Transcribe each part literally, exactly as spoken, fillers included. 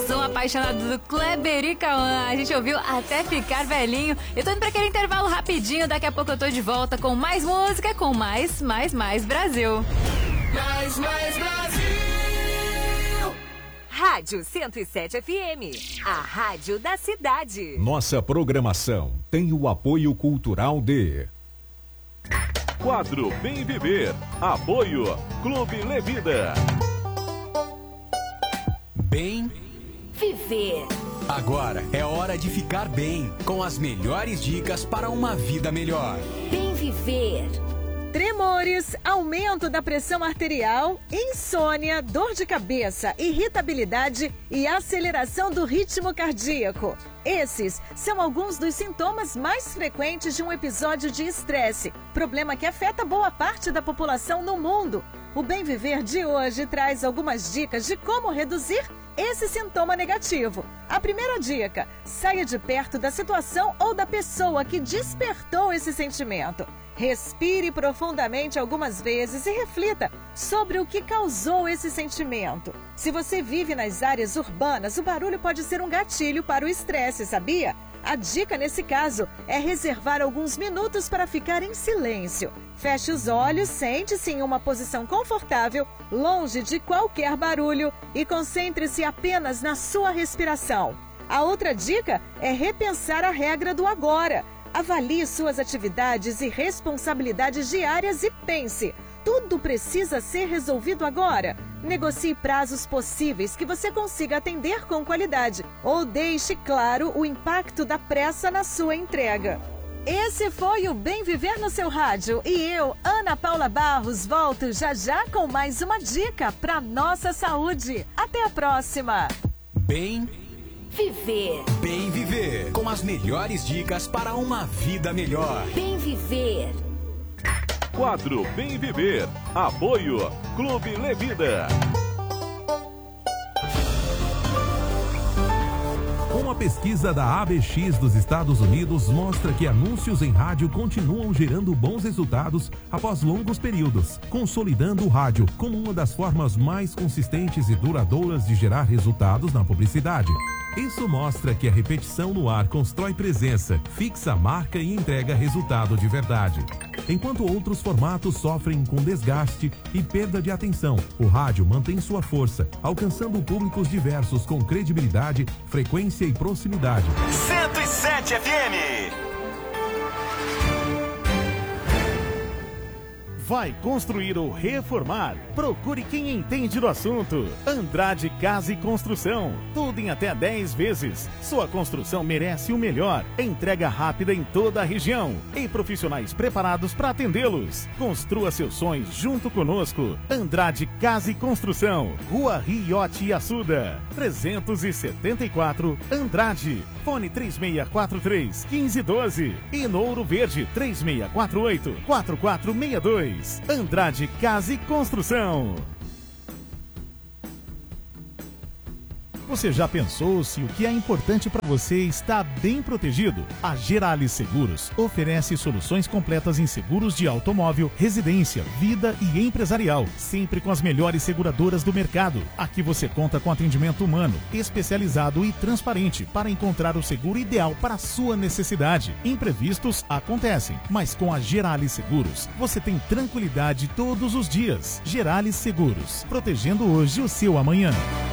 sou apaixonado do Kleber e Cauã. A gente ouviu Até Ficar Velhinho. Eu tô indo pra aquele intervalo rapidinho. Daqui a pouco eu tô de volta com mais música, com mais, mais, mais Brasil. Mais, mais Brasil. Rádio cento e sete F M, a rádio da cidade. Nossa programação tem o apoio cultural de... Quadro Bem Viver. Apoio Clube Levida. Bem Viver. Agora é hora de ficar bem, com as melhores dicas para uma vida melhor. Bem Viver. Tremores, aumento da pressão arterial, insônia, dor de cabeça, irritabilidade e aceleração do ritmo cardíaco. Esses são alguns dos sintomas mais frequentes de um episódio de estresse, problema que afeta boa parte da população no mundo. O Bem Viver de hoje traz algumas dicas de como reduzir esse sintoma negativo. A primeira dica: saia de perto da situação ou da pessoa que despertou esse sentimento. Respire profundamente algumas vezes e reflita sobre o que causou esse sentimento. Se você vive nas áreas urbanas, o barulho pode ser um gatilho para o estresse, sabia? A dica nesse caso é reservar alguns minutos para ficar em silêncio. Feche os olhos, sente-se em uma posição confortável, longe de qualquer barulho e concentre-se apenas na sua respiração. A outra dica é repensar a regra do agora. Avalie suas atividades e responsabilidades diárias e pense: tudo precisa ser resolvido agora? Negocie prazos possíveis que você consiga atender com qualidade ou deixe claro o impacto da pressa na sua entrega. Esse foi o Bem Viver no seu rádio e eu, Ana Paula Barros, volto já já com mais uma dica para nossa saúde. Até a próxima! Bem Viver. Bem Viver, com as melhores dicas para uma vida melhor. Bem Viver. Quadro Bem Viver. Apoio Clube Levida. Uma pesquisa da A B X dos Estados Unidos mostra que anúncios em rádio continuam gerando bons resultados após longos períodos, consolidando o rádio como uma das formas mais consistentes e duradouras de gerar resultados na publicidade. Isso mostra que a repetição no ar constrói presença, fixa a marca e entrega resultado de verdade. Enquanto outros formatos sofrem com desgaste e perda de atenção, o rádio mantém sua força, alcançando públicos diversos com credibilidade, frequência e proximidade. cento e sete F M. Vai construir ou reformar? Procure quem entende do assunto. Andrade Casa e Construção. Tudo em até dez vezes. Sua construção merece o melhor. Entrega rápida em toda a região. E profissionais preparados para atendê-los. Construa seus sonhos junto conosco. Andrade Casa e Construção. Rua Riote e Assuda. trezentos e setenta e quatro Andrade. Fone três seis quatro três, um cinco um dois. E no Ouro Verde três seis quatro oito, quatro quatro seis dois. Andrade Casa e Construção. Você já pensou se o que é importante para você está bem protegido? A Gerali Seguros oferece soluções completas em seguros de automóvel, residência, vida e empresarial, sempre com as melhores seguradoras do mercado. Aqui você conta com atendimento humano, especializado e transparente para encontrar o seguro ideal para a sua necessidade. Imprevistos acontecem, mas com a Gerali Seguros você tem tranquilidade todos os dias. Gerali Seguros, protegendo hoje o seu amanhã.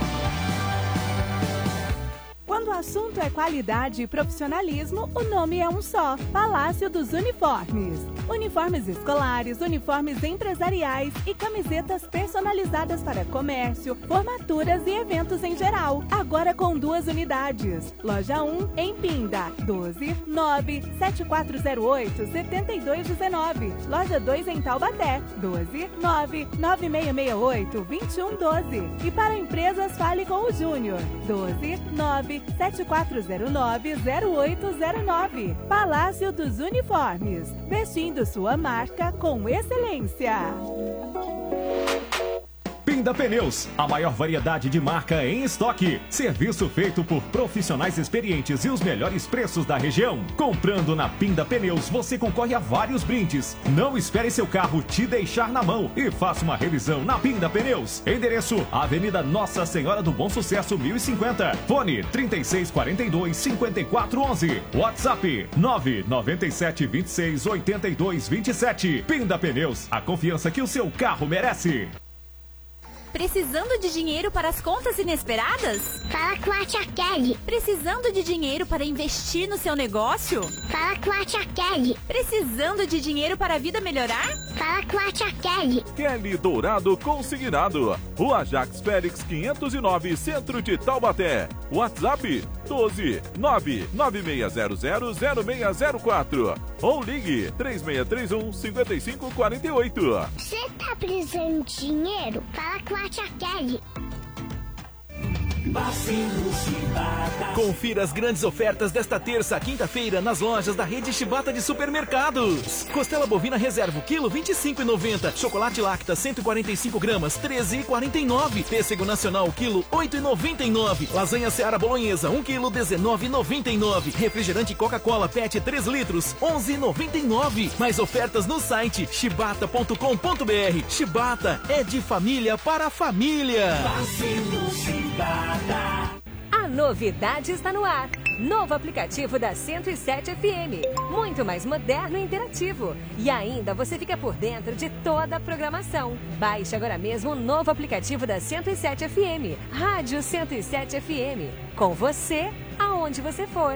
Quando o assunto é qualidade e profissionalismo, o nome é um só: Palácio dos Uniformes. Uniformes escolares, uniformes empresariais e camisetas personalizadas para comércio, formaturas e eventos em geral. Agora com duas unidades. Loja um em Pinda, doze nove sete quatro zero oito sete dois um nove. Loja dois em Taubaté, doze nove nove seis seis oito dois um um dois. E para empresas, fale com o Júnior, doze nove sete quatro zero nove zero oito zero nove. Palácio dos Uniformes, vestindo sua marca com excelência. Pinda Pneus, a maior variedade de marca em estoque. Serviço feito por profissionais experientes e os melhores preços da região. Comprando na Pinda Pneus, você concorre a vários brindes. Não espere seu carro te deixar na mão e faça uma revisão na Pinda Pneus. Endereço: Avenida Nossa Senhora do Bom Sucesso mil e cinquenta. Fone trinta e seis quarenta e dois, cinquenta e quatro onze. WhatsApp nove nove sete, vinte e seis, oitenta e dois, vinte e sete. Pinda Pneus, a confiança que o seu carro merece. Precisando de dinheiro para as contas inesperadas? Fala com a tia Kelly. Precisando de dinheiro para investir no seu negócio? Fala com a tia Kelly. Precisando de dinheiro para a vida melhorar? Fala com a tia Kelly. Kelly Dourado Consignado. Rua Jacques Félix quinhentos e nove, Centro de Taubaté. WhatsApp doze, nove nove seis zero zero, zero seis zero quatro. Ou ligue três seis três um, cinco cinco quatro oito. Você tá precisando de dinheiro? Fala com a tia Kelly. Confira as grandes ofertas desta terça, quinta-feira, nas lojas da rede Chibata de supermercados. Costela bovina reserva, quilo vinte e cinco reais e noventa centavos. Chocolate Lacta, cento e quarenta e cinco gramas, treze reais e quarenta e nove centavos. Pêssego nacional, quilo, oito reais e noventa e nove centavos. Lasanha Seara Bolonhesa, um quilo, dezenove reais e noventa e nove centavos. Refrigerante Coca-Cola Pet, três litros, onze reais e noventa e nove centavos. Mais ofertas no site chibata ponto com ponto br. Chibata é de família para família. A novidade está no ar. Novo aplicativo da cento e sete F M. Muito mais moderno e interativo. E ainda você fica por dentro de toda a programação. Baixe agora mesmo o novo aplicativo da cento e sete F M. Rádio cento e sete F M. Com você, aonde você for.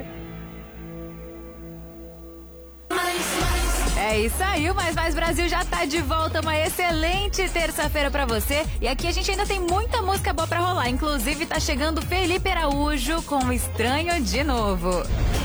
É isso aí, o Mais Mais Brasil já tá de volta. Uma excelente terça-feira pra você. E aqui a gente ainda tem muita música boa pra rolar. Inclusive tá chegando Felipe Araújo com Estranho de Novo.